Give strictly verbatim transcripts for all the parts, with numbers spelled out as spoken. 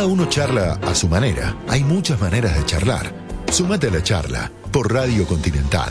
uno charla a su manera. Hay muchas maneras de charlar. Súmate a la charla por Radio Continental.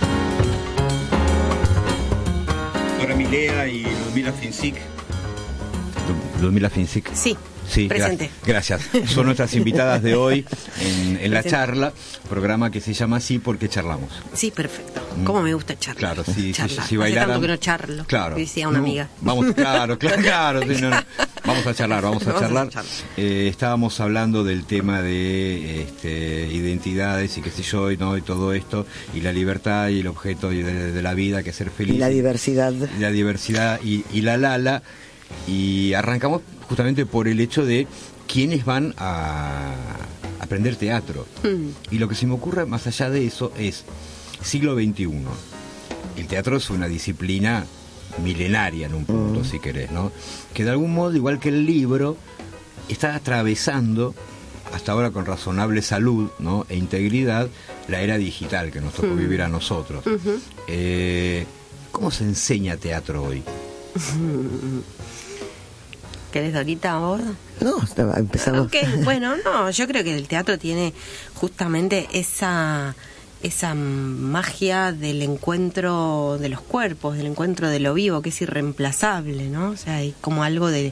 Dora Milea y Ludmila Finzik. Ludmila Finzik. Sí. Sí, presente. Gra- gracias. Son nuestras invitadas de hoy en, en La Charla, programa que se llama así porque charlamos. Sí, perfecto. ¿Cómo me gusta charlar? Claro, sí, charlar. si, si Hace bailaran... tanto que no charlo, claro. decía una No, amiga. Vamos, claro, claro, claro. Sí, no, no. Vamos a charlar, vamos a Vamos a charlar. charlar. Eh, estábamos hablando del tema de este, identidades y qué sé yo, y, ¿no? y todo esto, y la libertad y el objeto de, de la vida, que es ser feliz. Y la diversidad. Y la diversidad y, y la Lala. Y arrancamos justamente por el hecho de quiénes van a aprender teatro. Hmm. Y lo que se me ocurre más allá de eso es siglo veintiuno. El teatro es una disciplina milenaria en un punto, mm. si querés, ¿no? Que de algún modo, igual que el libro, está atravesando, hasta ahora con razonable salud, ¿no? e integridad, la era digital que nos tocó mm. vivir a nosotros. Uh-huh. Eh, ¿Cómo se enseña teatro hoy? ¿Querés ahorita vos? No, empezamos. Okay, bueno, no, yo creo que el teatro tiene justamente esa esa magia del encuentro de los cuerpos, del encuentro de lo vivo, que es irreemplazable, ¿no? O sea, hay como algo de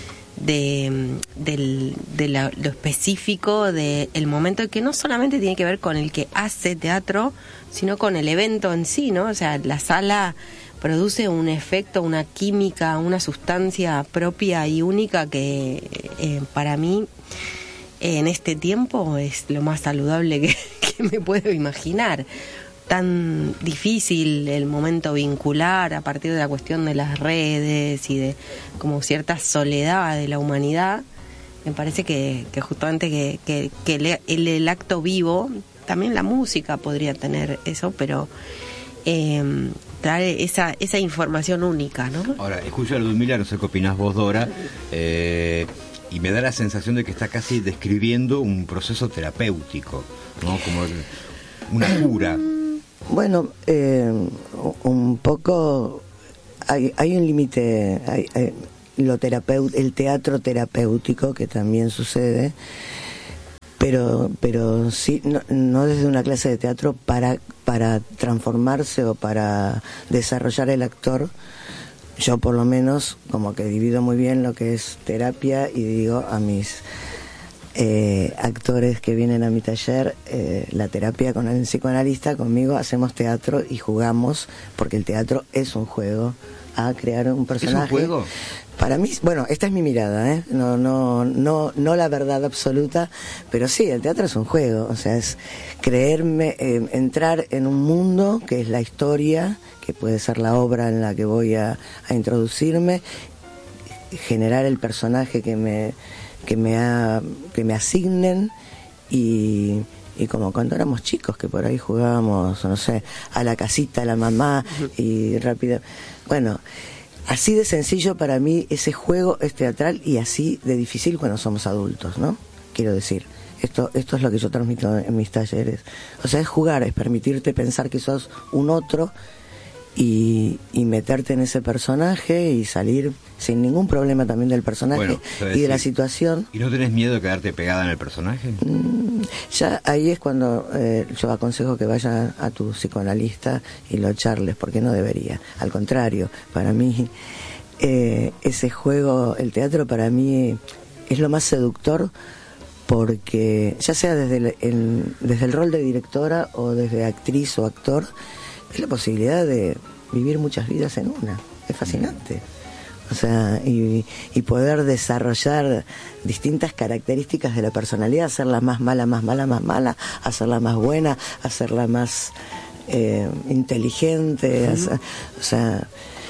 de, de, de la, lo específico del momento que no solamente tiene que ver con el que hace teatro, sino con el evento en sí, ¿no? O sea, la sala produce un efecto, una química, una sustancia propia y única que eh, para mí eh, en este tiempo es lo más saludable que, que me puedo imaginar. Tan difícil el momento vincular a partir de la cuestión de las redes y de como cierta soledad de la humanidad. Me parece que, que justamente que, que, que el, el, el acto vivo, también la música podría tener eso, pero eh, trae esa esa información única, ¿no? Ahora, escucho a Ludmila, no sé qué opinás vos, Dora, eh, y me da la sensación de que está casi describiendo un proceso terapéutico, ¿no? Como una cura. Bueno, eh, un poco hay, hay un límite, hay, hay, lo terapeut, el teatro terapéutico que también sucede, pero pero sí no, no desde una clase de teatro para para transformarse o para desarrollar el actor. Yo por lo menos como que divido muy bien lo que es terapia y digo a mis eh, actores que vienen a mi taller, eh, la terapia con el psicoanalista, conmigo hacemos teatro y jugamos, porque el teatro es un juego a crear un personaje. ¿Es un juego? Para mí, bueno, esta es mi mirada, ¿eh? No, no, no, no la verdad absoluta, pero sí, el teatro es un juego, o sea, es creerme, eh, entrar en un mundo que es la historia, que puede ser la obra en la que voy a, a introducirme, generar el personaje que me, que me, ha, que me asignen y... Y como cuando éramos chicos, que por ahí jugábamos, no sé, a la casita, a la mamá, y rápido. Bueno, así de sencillo para mí ese juego es teatral y así de difícil cuando somos adultos, ¿no? Quiero decir, esto esto es lo que yo transmito en mis talleres. O sea, es jugar, es permitirte pensar que sos un otro y, y meterte en ese personaje y salir sin ningún problema también del personaje, bueno, y de decir, la situación. ¿Y no tenés miedo de quedarte pegada en el personaje? Mm, ya ahí es cuando eh, yo aconsejo que vayas a tu psicoanalista y lo charles, porque no debería. Al contrario, para mí eh, ese juego, el teatro para mí es lo más seductor, porque ya sea desde el, el, desde el rol de directora o desde actriz o actor, es la posibilidad de vivir muchas vidas en una. Es fascinante. O sea, y, y poder desarrollar distintas características de la personalidad, hacerla más mala, más mala, más mala, hacerla más buena, hacerla más eh, inteligente, uh-huh. hacer, o sea,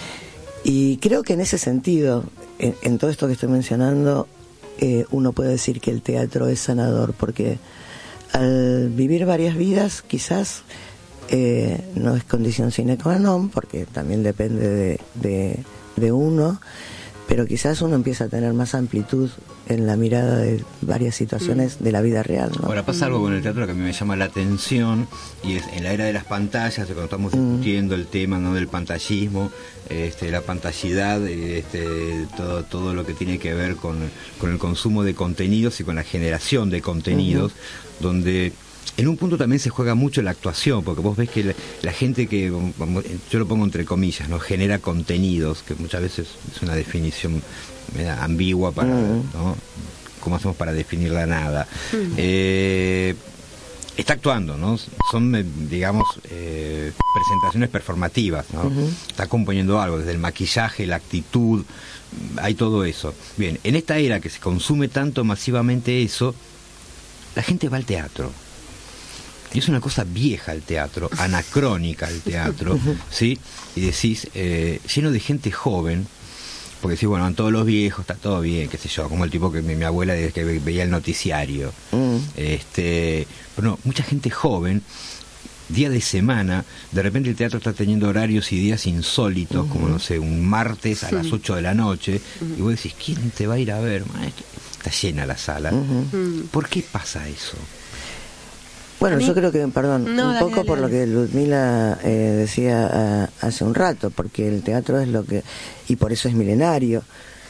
y creo que en ese sentido, en, en todo esto que estoy mencionando, eh, uno puede decir que el teatro es sanador, porque al vivir varias vidas, quizás eh, no es condición sine qua non, porque también depende de, de de uno, pero quizás uno empieza a tener más amplitud en la mirada de varias situaciones mm. de la vida real, ¿no? Ahora pasa algo con el teatro que a mí me llama la atención, y es en la era de las pantallas, cuando estamos mm. discutiendo el tema, ¿no?, del pantallismo, este, la pantallidad, este, todo, todo lo que tiene que ver con, con el consumo de contenidos y con la generación de contenidos, uh-huh. donde en un punto también se juega mucho la actuación, porque vos ves que la, la gente que, yo lo pongo entre comillas, no genera contenidos, que muchas veces es una definición ambigua para, uh-huh. ¿no? ¿Cómo hacemos para definir la nada? Uh-huh. Eh, está actuando, ¿no? Son, digamos, eh, presentaciones performativas, ¿no? Uh-huh. Está componiendo algo, desde el maquillaje, la actitud, hay todo eso. Bien, en esta era que se consume tanto masivamente eso, la gente va al teatro. Y es una cosa vieja el teatro, anacrónica el teatro, ¿sí? Y decís, eh, lleno de gente joven, porque decís, bueno, van todos los viejos, está todo bien, qué sé yo, como el tipo que mi, mi abuela desde que veía el noticiario. Mm. Este, pero no, mucha gente joven, día de semana, de repente el teatro está teniendo horarios y días insólitos, uh-huh. como no sé, un martes a sí. las ocho de la noche, uh-huh. y vos decís, ¿quién te va a ir a ver, maestro? Está llena la sala. Uh-huh. ¿Por qué pasa eso? Bueno, yo creo que, perdón, no, un dale, poco dale, por dale. Lo que Ludmila eh, decía uh, hace un rato, porque el teatro es lo que, y por eso es milenario,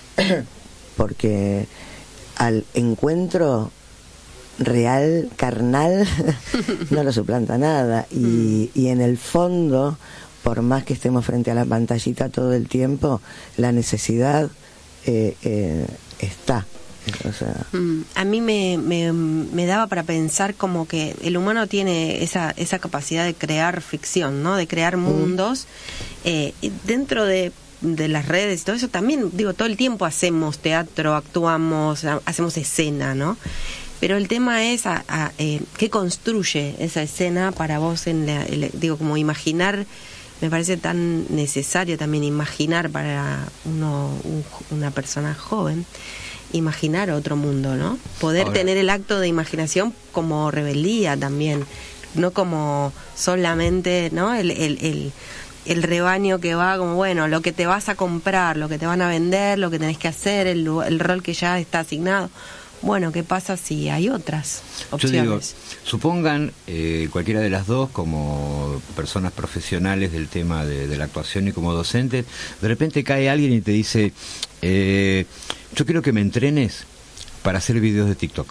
porque al encuentro real, carnal, no lo suplanta nada, y, y en el fondo, por más que estemos frente a la pantallita todo el tiempo, la necesidad eh, eh, está. O sea. mm, a mí me, me, me daba para pensar como que el humano tiene esa, esa capacidad de crear ficción, ¿no? De crear mundos. Mm. Eh, dentro de, de las redes y todo eso también, digo, todo el tiempo hacemos teatro, actuamos, hacemos escena, ¿no? Pero el tema es a, a, eh, qué construye esa escena para vos, en la, el, digo, como imaginar. Me parece tan necesario también imaginar para uno, un, una persona joven, imaginar otro mundo, ¿no? Poder Ahora. tener el acto de imaginación como rebeldía también, no como solamente, ¿no? El, el, el, el rebaño que va como, bueno, lo que te vas a comprar, lo que te van a vender, lo que tenés que hacer, el, el rol que ya está asignado. Bueno, ¿qué pasa si hay otras opciones? Yo digo, supongan eh, cualquiera de las dos como personas profesionales del tema de, de la actuación y como docentes, de repente cae alguien y te dice, eh, yo quiero que me entrenes para hacer videos de TikTok.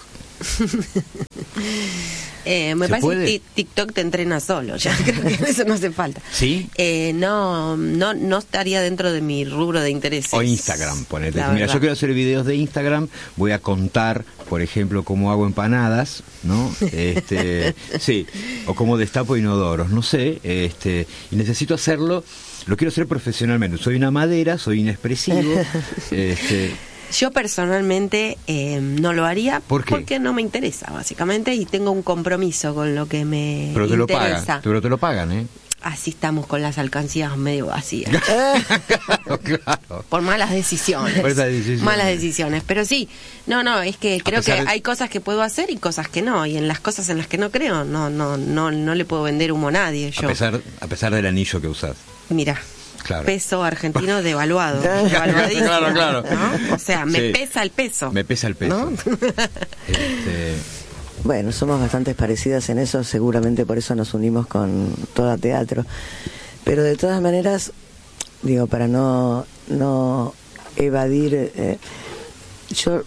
eh, me parece puede? que TikTok te entrena solo, ya creo que eso no hace falta. ¿Sí? Eh, no, no, no estaría dentro de mi rubro de intereses. O Instagram, ponete. Mira, yo quiero hacer videos de Instagram, voy a contar, por ejemplo, cómo hago empanadas, ¿no? Este, sí, o cómo destapo inodoros, no sé, este, y necesito hacerlo, lo quiero hacer profesionalmente. Soy una madera, soy inexpresivo, este. Yo personalmente eh, no lo haría. ¿Por qué? Porque no me interesa, básicamente, y tengo un compromiso con lo que me pero te interesa. Lo pagan, pero te lo pagan, ¿eh? Así estamos con las alcancías medio vacías. Claro, claro. Por malas decisiones. Por esas decisiones. Malas decisiones. Pero sí, no, no, es que creo que de... hay cosas que puedo hacer y cosas que no. Y en las cosas en las que no creo, no, no, no, no le puedo vender humo a nadie. Yo. A pesar, a pesar del anillo que usás. Mira. Claro. Peso argentino devaluado. Devaluadísimo, claro, claro. ¿no? O sea, me sí. pesa el peso. Me pesa el peso. ¿No? este... Bueno, somos bastante parecidas en eso, seguramente por eso nos unimos con Toda Teatro. Pero de todas maneras, digo, para no, no evadir, eh, yo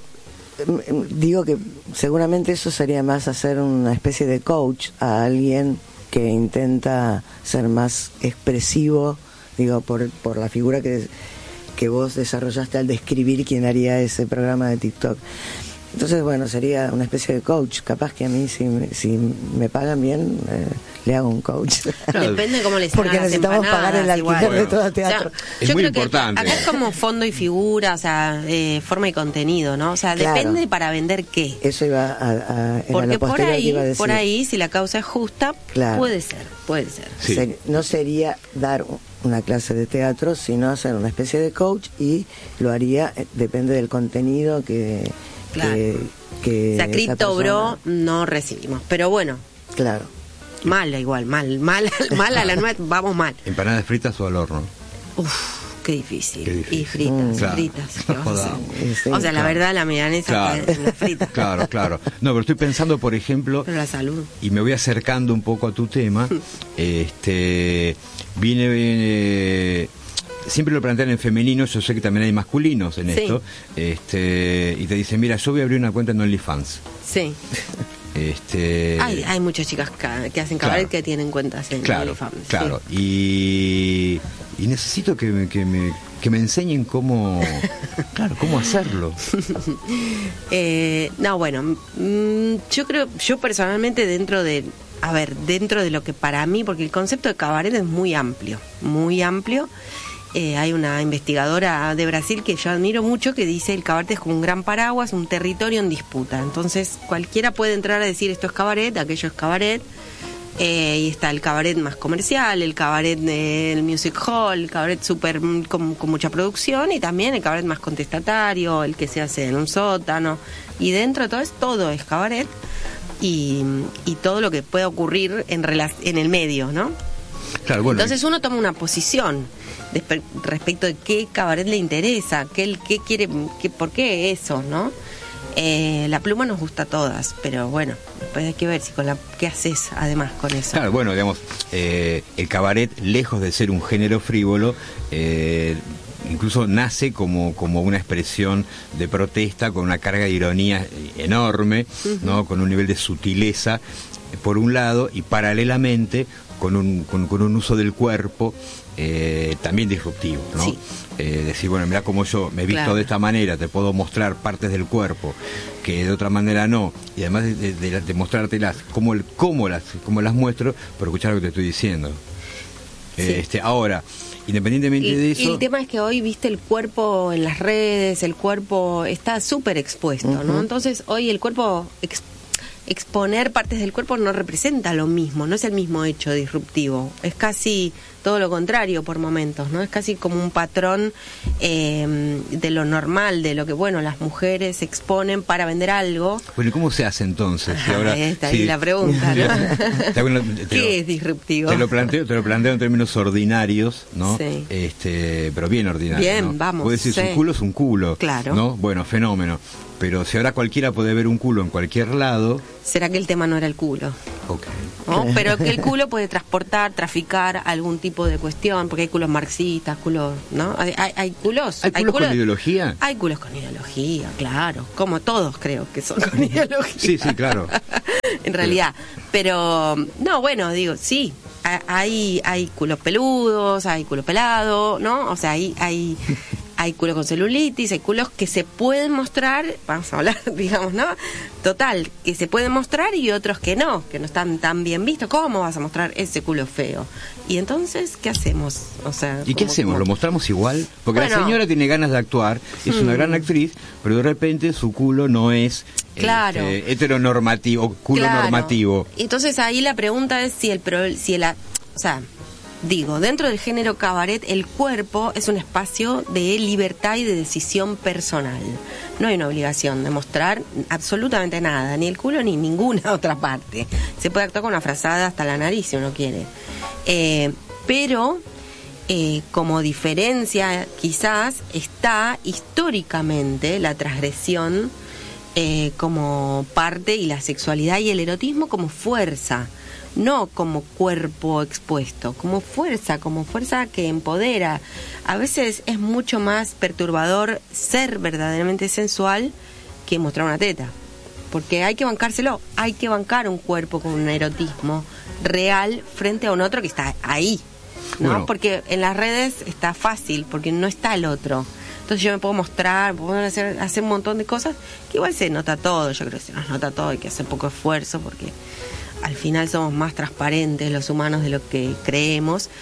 digo que seguramente eso sería más hacer una especie de coach a alguien que intenta ser más expresivo, digo, por, por la figura que, que vos desarrollaste al describir quién haría ese programa de TikTok. Entonces, bueno, sería una especie de coach. Capaz que a mí, si, si me pagan bien, eh, le hago un coach. Claro. Depende de cómo les Porque necesitamos pagar el alquiler bueno. de Todo Teatro. O sea, es yo muy creo importante. Que acá es como fondo y figura, o sea, eh, forma y contenido, ¿no? O sea, claro. depende para vender qué. Eso iba a, a era Porque lo por ahí, que iba a decir. por ahí, si la causa es justa, claro. puede ser, puede ser. Sí. Se, no sería dar una clase de teatro, sino hacer una especie de coach, y lo haría, eh, depende del contenido que... Claro. que que o sea, Cripto Bro no recibimos, pero bueno, claro, mala igual, mal, mal, mal a la nuez, vamos mal. ¿Empanadas fritas o al horno? Uf, Qué difícil. Qué difícil. Y fritas, Mm. Claro. fritas. ¿qué vas a hacer? Sí, sí, o sea, la claro. verdad, la milanesa Claro. está en la frita. Claro, claro. No, pero estoy pensando, por ejemplo, Pero la salud. y me voy acercando un poco a tu tema, este viene, viene siempre lo plantean en femenino, yo sé que también hay masculinos en Sí. esto, este y te dicen, mira, yo voy a abrir una cuenta en OnlyFans. Sí. Este Hay, hay muchas chicas ca- que hacen cabaret Claro. que tienen cuentas en Claro, OnlyFans. sí. claro. Y, y necesito que me, que me que me enseñen cómo, claro, cómo hacerlo. Eh, no, bueno, mm, yo creo, yo personalmente dentro de, a ver, dentro de lo que para mí, porque el concepto de cabaret es muy amplio, muy amplio. Eh, hay una investigadora de Brasil que yo admiro mucho que dice el cabaret es como un gran paraguas, un territorio en disputa. Entonces cualquiera puede entrar a decir esto es cabaret, aquello es cabaret. Eh, y está el cabaret más comercial, el cabaret del music hall, el cabaret super mm, con, con mucha producción, y también el cabaret más contestatario, el que se hace en un sótano. Y dentro de todo es todo es cabaret y, y todo lo que puede ocurrir en, rela- en el medio, ¿no? Claro, bueno. Entonces uno toma una posición despe- respecto de qué cabaret le interesa, qué, qué quiere, qué, por qué eso, ¿no? Eh, la pluma nos gusta a todas, pero bueno, después hay que ver si con la qué haces además con eso. Claro, bueno, digamos, eh, el cabaret, lejos de ser un género frívolo, eh, incluso nace como, como una expresión de protesta con una carga de ironía enorme, uh-huh. ¿no? Con un nivel de sutileza, por un lado, y paralelamente con un, con, con un uso del cuerpo eh, también disruptivo, ¿no? Sí. Eh, decir, bueno, mira cómo yo me he visto Claro. de esta manera, te puedo mostrar partes del cuerpo que de otra manera no, y además de, de, de, de mostrártelas, cómo, el, cómo, las, cómo las muestro, por escuchar lo que te estoy diciendo. Sí. Este, ahora, independientemente Y, de y eso... el tema es que hoy, viste, el cuerpo en las redes, el cuerpo está súper expuesto, Uh-huh. ¿no? Entonces hoy el cuerpo, ex- exponer partes del cuerpo no representa lo mismo, no es el mismo hecho disruptivo, es casi todo lo contrario por momentos, ¿no? Es casi como un patrón eh, de lo normal, de lo que, bueno, las mujeres exponen para vender algo. Bueno, ¿y cómo se hace entonces? Si ahora, Ahí está si- ahí la pregunta, ¿no? Te hago una- te ¿Qué lo- es disruptivo? Te lo planteo, te lo planteo en términos ordinarios, ¿no? Sí. Este, pero bien ordinarios. Bien, ¿no? vamos, Puedes decir, sí. un culo es un culo. Claro. ¿No? Bueno, fenómeno. Pero si ahora cualquiera puede ver un culo en cualquier lado, ¿Será que el tema no era el culo? ok. ¿No? Pero que el culo puede transportar, traficar algún tipo de cuestión, porque hay culos marxistas, culos, ¿no? Hay, hay, hay culos. ¿Hay culos con ideología? Hay culos con ideología, claro. Como todos creo que son con ideología. Sí, sí, claro. En realidad. Pero, no, bueno, digo, sí. ha- Hay, hay culos peludos, hay culo pelado, ¿no? O sea, hay... hay Hay culos con celulitis, hay culos que se pueden mostrar, vamos a hablar, digamos, ¿no? Total, que se pueden mostrar y otros que no, que no están tan bien vistos. ¿Cómo vas a mostrar ese culo feo? Y entonces, ¿qué hacemos? O sea, ¿Y qué como- hacemos? como- ¿Lo mostramos igual? Porque Bueno. la señora tiene ganas de actuar, es una Mm. gran actriz, pero de repente su culo no es Claro. este, heteronormativo, culo Claro. normativo. Entonces ahí la pregunta es si el pro- si el, o sea, digo, dentro del género cabaret, el cuerpo es un espacio de libertad y de decisión personal. No hay una obligación de mostrar absolutamente nada, ni el culo ni ninguna otra parte. Se puede actuar con una frazada hasta la nariz si uno quiere. Eh, pero, eh, como diferencia, quizás está históricamente la transgresión eh, como parte y la sexualidad y el erotismo como fuerza. No como cuerpo expuesto, como fuerza, como fuerza que empodera. A veces es mucho más perturbador ser verdaderamente sensual que mostrar una teta. Porque hay que bancárselo, hay que bancar un cuerpo con un erotismo real frente a un otro que está ahí, ¿no? Bueno. Porque en las redes está fácil, porque no está el otro. Entonces yo me puedo mostrar, puedo hacer, hacer un montón de cosas que igual se nota todo. Yo creo que se nos nota todo, hay que hacer poco esfuerzo porque al final somos más transparentes los humanos de lo que creemos,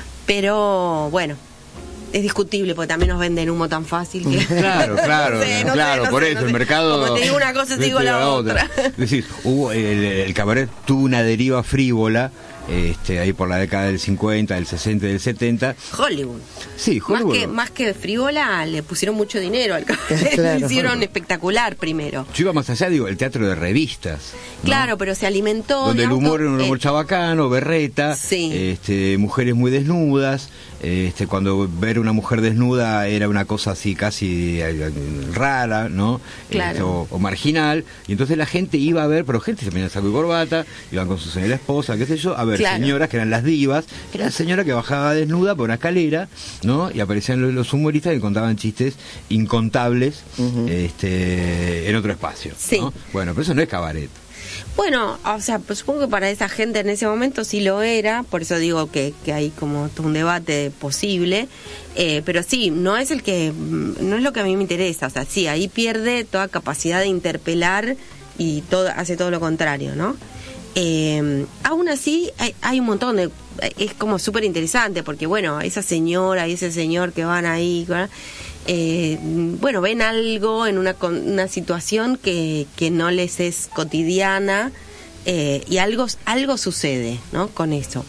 pero bueno, es discutible porque también nos venden humo tan fácil que... Claro, claro, No sé, no claro, sé, no por sé, eso no el sé. mercado... Como te digo una cosa, te digo la otra. Es decir, hubo, el, el cabaret tuvo una deriva frívola este, ahí por la década del cincuenta, del sesenta y del setenta. Hollywood. Sí, Hollywood. Más que, más que frívola, le pusieron mucho dinero al cabaret, Claro. lo hicieron espectacular primero. Yo iba más allá, digo, el teatro de revistas, ¿no? Claro, pero se alimentó... Donde el digamos, humor era un humor eh, chabacano, berreta, Sí. este, mujeres muy desnudas, este, cuando ver una mujer desnuda era una cosa así casi eh, rara, ¿no? Claro. Este, o, o marginal, y entonces la gente iba a ver, pero gente se ponía saco y corbata, iban con su señora esposa, qué sé yo, a ver Claro. señoras que eran las divas, era la señora que bajaba desnuda por una escalera, ¿no? Y aparecían los, los humoristas que contaban chistes incontables, Ujú. este, en otro espacio, Sí. ¿no? Bueno, pero eso no es cabaret. Bueno, o sea, pues supongo que para esa gente en ese momento sí lo era, por eso digo que, que hay como todo un debate posible, eh, pero sí, no es el que, no es lo que a mí me interesa, o sea, sí, ahí pierde toda capacidad de interpelar y todo, hace todo lo contrario, ¿no? Eh, aún así, hay, hay un montón de, es como súper interesante, porque bueno, esa señora y ese señor que van ahí, ¿verdad? Eh, bueno, ven algo en una, con- una situación que, que no les es cotidiana, eh, y algo, algo sucede, ¿no? Con eso.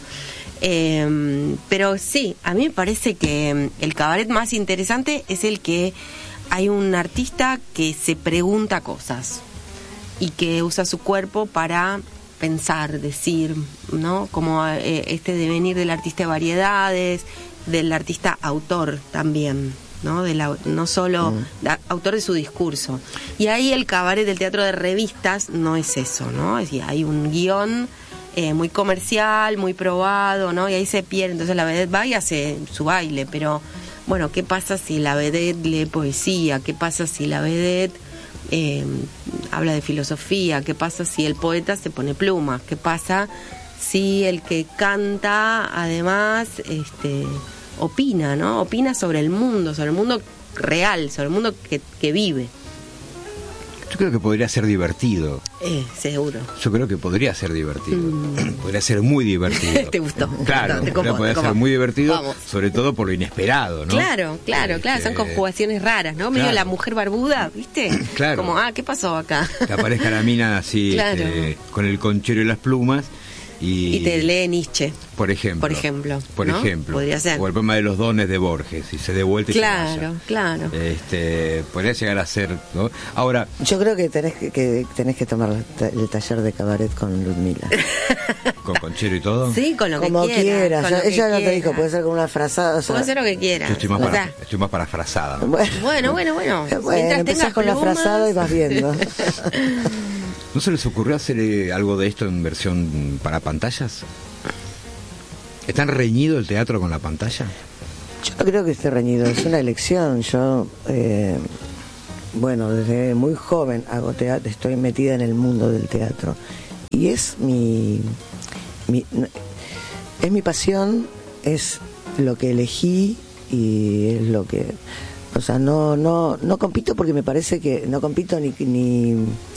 Eh, pero sí, a mí me parece que el cabaret más interesante es el que hay un artista que se pregunta cosas y que usa su cuerpo para pensar, decir, ¿no? Como eh, este devenir del artista de variedades, del artista autor también, ¿no? De la, no solo Mm. da- autor de su discurso. Y ahí el cabaret del teatro de revistas no es eso, ¿no? Es decir, hay un guión eh, muy comercial, muy probado, ¿no? Y ahí se pierde. Entonces la vedette va y hace su baile, pero bueno, ¿qué pasa si la vedette lee poesía? ¿Qué pasa si la vedette eh, habla de filosofía? ¿Qué pasa si el poeta se pone plumas? ¿Qué pasa si el que canta además este opina, ¿no? Opina sobre el mundo, sobre el mundo real, sobre el mundo que, que vive? Yo creo que podría ser divertido. Eh, seguro. Yo creo que podría ser divertido. Podría ser muy divertido. ¿Te gustó? Claro, Te copó, podría te ser copó. muy divertido, Vamos. sobre todo por lo inesperado, ¿no? Claro, claro, claro, son Este, conjugaciones raras, ¿no? Medio claro. la mujer barbuda, ¿viste? Claro. Como, ah, ¿qué pasó acá? Que aparezca la mina así, Claro. este, con el conchero y las plumas. Y, Y te lee Nietzsche. Por ejemplo. Por ejemplo, Por ¿no? ejemplo. Podría ser. O el poema de los dones de Borges, y se dé vuelta y se Claro, vaya. claro. Este, podría llegar a ser, ¿no? Ahora, Yo creo que tenés que, que tenés que tomar la ta- el taller de cabaret con Ludmila. con conchero y todo. Sí, con lo Como que quiera. quieras. con Ya- lo que ella no te quiera. dijo, puede ser con una frazada. O sea, Puede ser lo que quiera. Yo estoy más, O para, sea, estoy más parafrasada. Bueno, Bueno, bueno, bueno. Bueno, Mientras empezás tengas con la plumas. frazada y vas viendo. ¿No se les ocurrió hacer eh, algo de esto en versión para pantallas? ¿Está reñido el teatro con la pantalla? Yo no creo que esté reñido, es una elección. Yo, eh, bueno, desde muy joven hago teatro, estoy metida en el mundo del teatro. Y es mi, mi es mi pasión, es lo que elegí y es lo que, o sea, no no no compito porque me parece que no compito ni ni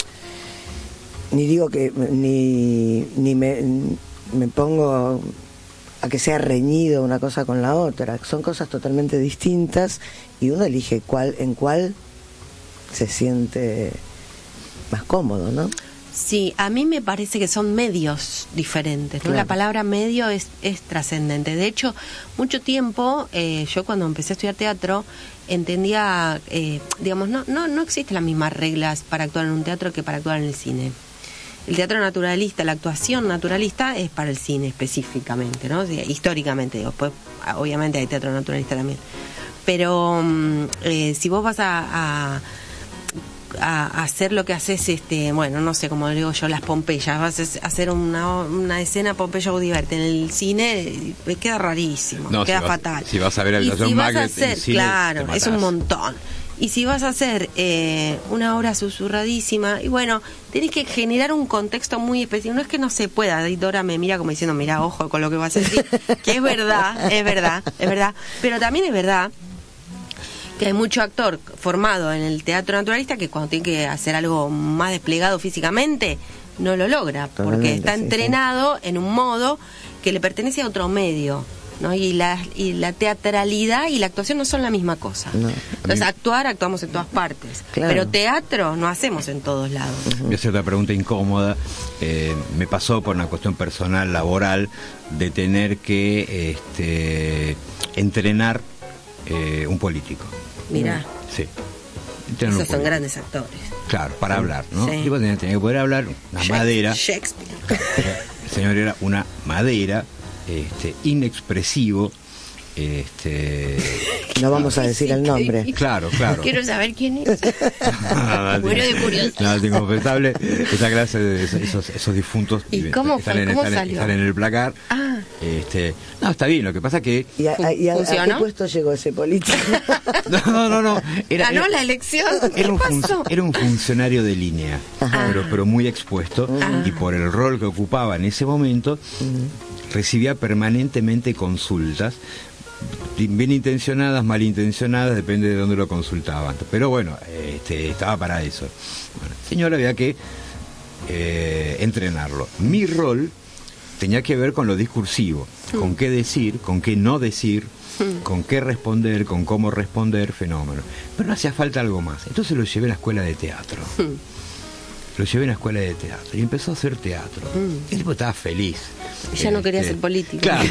ni digo que ni ni me me pongo a que sea reñido una cosa con la otra. Son cosas totalmente distintas y uno elige cuál en cuál se siente más cómodo, ¿no? Sí, a mí me parece que son medios diferentes, ¿no? Claro. La palabra medio es, es trascendente. De hecho, mucho tiempo, eh, yo cuando empecé a estudiar teatro, entendía, eh, digamos, no, no, no existen las mismas reglas para actuar en un teatro que para actuar en el cine. El teatro naturalista, la actuación naturalista es para el cine específicamente, ¿no? O sea, históricamente, digo, pues, obviamente hay teatro naturalista también. Pero mm, eh, si vos vas a, a, a hacer lo que haces, este, bueno, no sé, como digo yo, las Pompeyas, vas a hacer una, una escena Pompeya Udiverte en el cine, eh, queda rarísimo, No, queda si vas- fatal. si vas a ver a Y John si vas a Maggett en hacer, cine, claro, te es un matás. montón. Y si vas a hacer eh, una obra susurradísima, y bueno, tenés que generar un contexto muy específico. No es que no se pueda, y Dora me mira como diciendo, mira, ojo con lo que vas a decir, que es verdad, es verdad, es verdad. Pero también es verdad que hay mucho actor formado en el teatro naturalista que cuando tiene que hacer algo más desplegado físicamente, no lo logra, porque Totalmente, está sí, entrenado en un modo que le pertenece a otro medio, ¿no? Y la, y la teatralidad y la actuación no son la misma cosa. No. Entonces, actuar, actuamos en todas partes. Claro. Pero teatro no hacemos en todos lados. Voy a hacer otra pregunta incómoda. Eh, me pasó por una cuestión personal, laboral, de tener que este, entrenar eh, un político. Mirá, Sí. Entrenar un esos son político. grandes actores. Claro, para hablar, ¿no? Sí. El tipo tenía, tenía que poder hablar, una Shakespeare- madera. Shakespeare. El señor era una madera, este, inexpresivo, este... No vamos a decir el nombre. Claro, claro. Quiero saber quién es. Nada, Muero de tengo- curiosidad. Nada, tengo confesable. Esa clase de esos, esos, esos difuntos ¿Y cómo están, fue? en, ¿Cómo están, salió? están en el placar. Ah. Este, no, está bien, lo que pasa que... ¿Y a, a- y a- a qué ¿Funcionó? puesto llegó ese político? No, no, no, no. Era, Ganó era- la elección. ¿Qué Era un, fun- pasó? era un funcionario de línea, pero, pero muy expuesto, y por el rol que ocupaba en ese momento, recibía permanentemente consultas, bien intencionadas, malintencionadas, depende de dónde lo consultaban. Pero bueno, este, estaba para eso. Bueno, el señor había que eh, entrenarlo. Mi rol tenía que ver con lo discursivo, con qué decir, con qué no decir, con qué responder, con cómo responder, fenómeno. Pero no hacía falta algo más. Entonces lo llevé a la escuela de teatro. Lo llevé a la escuela de teatro y empezó a hacer teatro. El tipo estaba feliz. Ya no quería Este, ser político. Claro.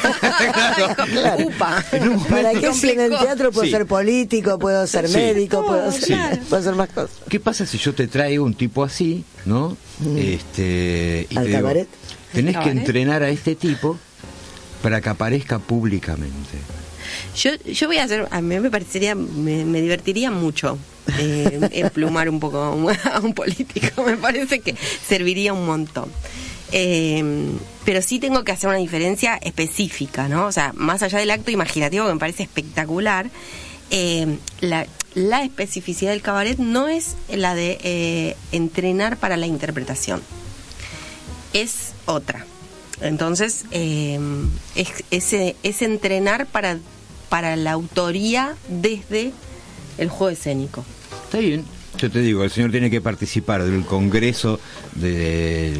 Claro. Upa. ¿Para qué si en el teatro puedo Sí. ser político, puedo ser Sí. médico, Todo, puedo ser, claro. puedo hacer más cosas? ¿Qué pasa si yo te traigo un tipo así, no? Este, y ¿Al te digo, cabaret? tenés ¿Al que cabaret? entrenar a este tipo para que aparezca públicamente. Yo, yo voy a hacer, a mí me parecería, me, me divertiría mucho eh, emplumar un poco a un, a un político, me parece que serviría un montón. Eh, pero sí tengo que hacer una diferencia específica, ¿no? O sea, más allá del acto imaginativo que me parece espectacular, eh, la, la especificidad del cabaret no es la de eh, entrenar para la interpretación, es otra. Entonces, eh, es, es, es entrenar para, para la autoría desde el juego escénico. Está bien. Yo te digo, el señor tiene que participar del congreso de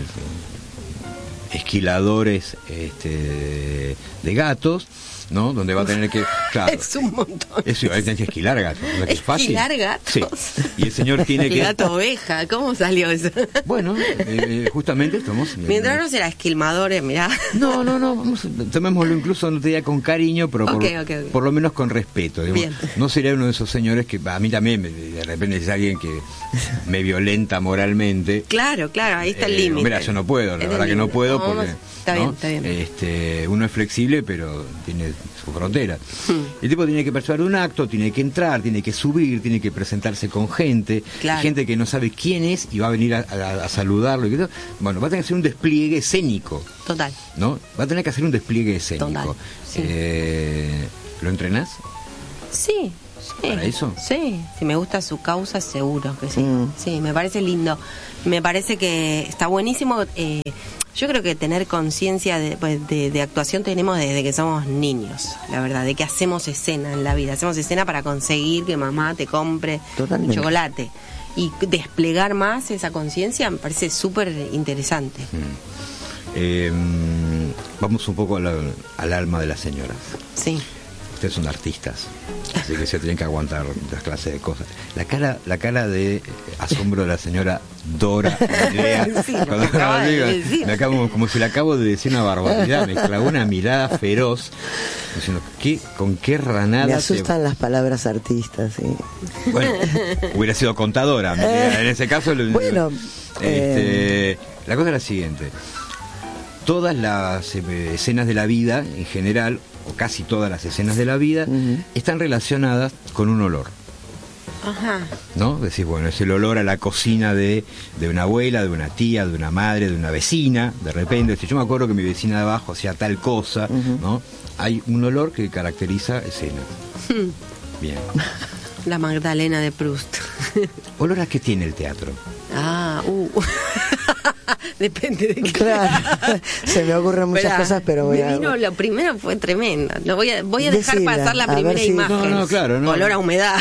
esquiladores este, de gatos, ¿no? Donde va a tener que... Claro, Es un montón. eso, ahí tenés que esquilar gatos. ¿no? Que es fácil. ¿Esquilar gatos? Sí. Y el señor tiene El que... gato oveja, ¿cómo salió eso? Bueno, eh, justamente estamos... Mientras no será esquilmadores, mirá. No, no, no, vamos, tomémoslo incluso, no te diga con cariño, pero por, Ok, ok, ok. por lo menos con respeto. digamos. Bien. No sería uno de esos señores que a mí también, me- de repente es alguien que me violenta moralmente. Claro, claro, ahí está el Eh, límite. Mira, yo no puedo, la Es el verdad que no límite. puedo No, porque... vamos- está ¿no? bien, está bien. Este, uno es flexible, pero tiene su frontera. Hmm. El tipo tiene que participar de un acto, tiene que entrar, tiene que subir, tiene que presentarse con gente, Claro. gente que no sabe quién es y va a venir a, a- a saludarlo. Y que todo. Bueno, va a tener que hacer un despliegue escénico. Total. ¿No? Va a tener que hacer un despliegue escénico. Total, sí. Eh, ¿Lo entrenás? Sí, sí. ¿Para eso? Sí, si me gusta su causa, seguro que sí. Mm. Sí, me parece lindo. Me parece que está buenísimo. Eh, yo creo que tener conciencia de, pues, de, de actuación tenemos desde que somos niños, la verdad, de que hacemos escena en la vida. Hacemos escena para conseguir que mamá te compre Totalmente. un chocolate. Y desplegar más esa conciencia me parece súper interesante. Eh, vamos un poco a la- al alma de las señoras. Sí. Ustedes son artistas, así que se tienen que aguantar las clases de cosas. La cara, la cara de asombro de la señora Dora Idea, Sí, lo cuando que acaba lo de digo, decir. me acabo, como si le acabo de decir una barbaridad, me clavó una mirada feroz, diciendo, ¿qué, ¿con qué ranada? Me se- asustan las palabras artistas, sí. Bueno, hubiera sido contadora, me- en ese caso. lo- Bueno, este, la cosa es la siguiente. Todas las eh, escenas de la vida, en general, o casi todas las escenas de la vida, Ujú. están relacionadas con un olor. Ajá. ¿No? Decís, bueno, es el olor a la cocina de, de una abuela, de una tía, de una madre, de una vecina. De repente, si yo me acuerdo que mi vecina de abajo hacía tal cosa, ¿no? Hay un olor que caracteriza escenas. Bien. La Magdalena de Proust. ¿Olor a qué tiene el teatro? Ah, uh. Depende de qué. Claro, se me ocurren muchas Esperá, cosas, pero voy me a... vino, lo primero fue tremendo. Lo voy a, voy a dejar Decila, pasar la a ver primera si- imagen. No, no, claro, no. Olor a humedad.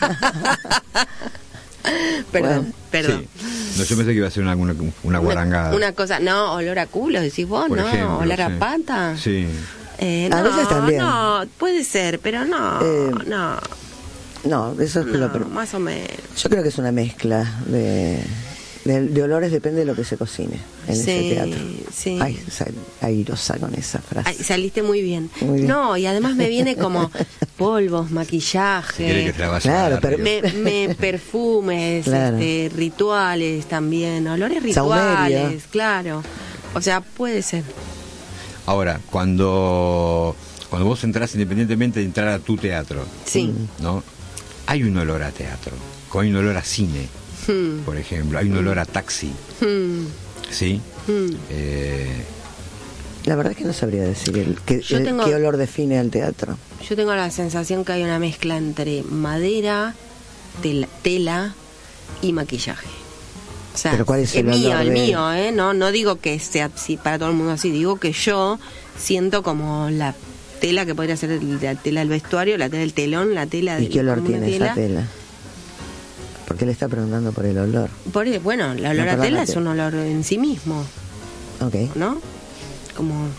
Perdón, Bueno, perdón. Sí. No, yo pensé que iba a ser una, una, una guarangada. Una, una cosa, no, olor a culo, decís vos, Por no, ejemplo, olor sí. a pata. Sí. Eh, A no, veces también. no, puede ser, pero no, Eh, no, No, eso es no, lo per- más o menos. Yo creo que es una mezcla de, de, de olores, depende de lo que se cocine en Sí, ese teatro. sí. Ay, sal- airosa con esa frase. Ay, saliste muy bien. Muy bien. No, y además me viene como polvos, Si quiere maquillaje, que te la vaya Claro, a dar, pero- digo. me, me perfumes, Claro. este, rituales también, olores Saumerio. rituales, claro. O sea, puede ser. Ahora, cuando, cuando vos entrás, independientemente de entrar a tu teatro, Sí. ¿no? Hay un olor a teatro, como hay un olor a cine, Hmm, por ejemplo, hay un olor a taxi, hmm, ¿sí? hmm. Eh, La verdad es que no sabría decir el, qué, Yo el- tengo- qué olor define al teatro. Yo tengo la sensación que hay una mezcla entre madera, tela, tela y maquillaje. O sea, Pero ¿cuál es el mío, olor el de- mío, ¿eh? No, no digo que sea así para todo el mundo así, digo que yo siento como la tela que podría ser el- la tela del vestuario, la tela del telón, la tela ¿Y del, qué olor como una tiene esa tela? ¿Por qué le está preguntando por el olor? Por, bueno, el olor No, a perdón, tela la es tela. un olor en sí mismo, Ok. ¿no? Como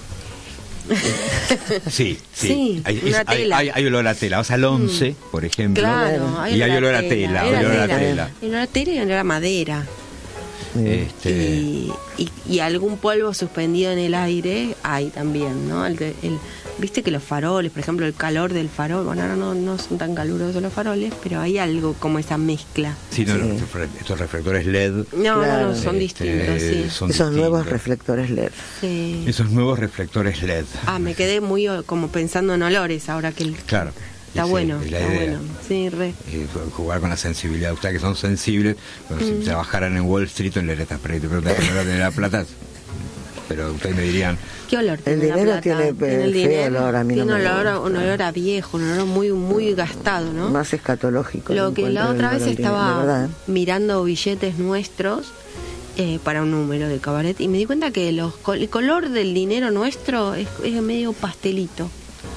sí, sí, Sí, hay, una es- hay- tela. hay- hay olor a tela, vas al once, por ejemplo, claro, y hay olor a tela, hay olor a tela. tela. Hay olor a tela y olor a madera. Muy bien. Este, Y, y, y algún polvo suspendido en el aire hay también, ¿no? El, de- el- Viste que los faroles, por ejemplo, el calor del farol, bueno, ahora no, no son tan calurosos los faroles, pero hay algo como esa mezcla. sí, no, Sí. los refre- estos reflectores L E D. No, Claro. no, no, son este, distintos, sí. son Esos nuevos distintos. reflectores L E D. Sí. Esos nuevos reflectores L E D. Ah, me quedé muy o- como pensando en olores ahora que el... Claro. Está Sí, bueno, es la está idea. bueno. Sí, re. Eh, jugar con la sensibilidad. Ustedes que son sensibles, bueno, Mm. si trabajaran en Wall Street, no les está pero de la plata. Pero ustedes me dirían, ¿Qué olor tiene El la dinero plata? tiene, eh, el feo dinero, olor, a mí no tiene me olor a- gusta. un olor a viejo, un olor muy muy gastado, ¿no? Más escatológico. Lo el que la encuentro otra del vez olor al dinero, estaba de verdad, ¿eh? mirando billetes nuestros eh, para un número del cabaret y me di cuenta que los, co- el color del dinero nuestro es, es medio pastelito.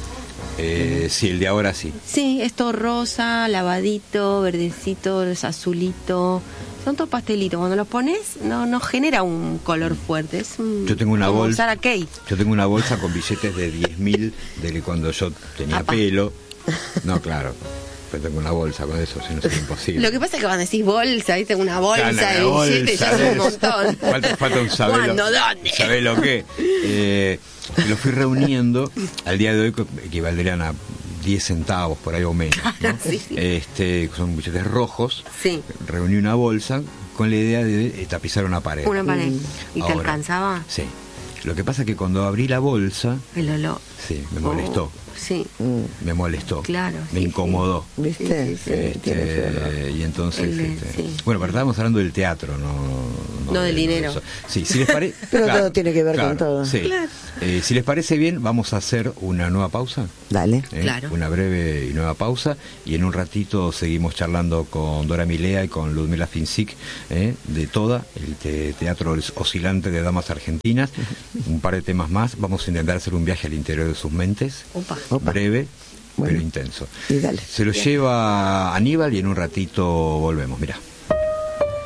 eh, sí, el de ahora sí. Sí, es todo rosa, lavadito, verdecito, es azulito. Son todos pastelitos. Cuando los pones no no genera un color fuerte. Es un, Yo tengo una como bolsa. Sarah Kate. Yo tengo una bolsa con billetes de diez mil de cuando yo tenía Apa. pelo. No, claro. Pero tengo una bolsa con eso, si no sería imposible. Lo que pasa es que cuando decís bolsa, ¿viste? Una bolsa Claro, de billetes, ya es ¿sabes? un montón. Falta, falta un sabelo. ¿Cuándo? ¿Dónde? ¿Sabés lo qué? Eh, y lo fui reuniendo al día de hoy, que equivaldrían a diez centavos, por ahí o menos, ¿no? Sí, sí. Este, son billetes rojos. Sí. Reuní una bolsa con la idea de tapizar una pared. Una pared. ¿Y te Ahora, alcanzaba? Sí. Lo que pasa es que cuando abrí la bolsa, El olor. sí, me molestó. Oh, sí, Mm, Me molestó. Claro, Me sí, incomodó. ¿Viste? Sí, sí, sí. Sí, tiene ese olor. Este, y entonces, El de- este, sí. bueno, pero estábamos hablando del teatro, no, No de- del de dinero. eso. Sí, si les parece. Pero todo tiene que ver con todo. Sí. Claro. Eh, si les parece bien, vamos a hacer una nueva pausa. Dale. ¿eh? Claro. Una breve y nueva pausa y en un ratito seguimos charlando con Dora Milea y con Ludmila Finzik ¿eh? de Toda, el te- teatro oscilante de damas argentinas. Un par de temas más. Vamos a intentar hacer un viaje al interior de sus mentes. Opa. Opa. Breve, Bueno. pero intenso. Y dale. Se lo lleva Aníbal y en un ratito volvemos. Mira.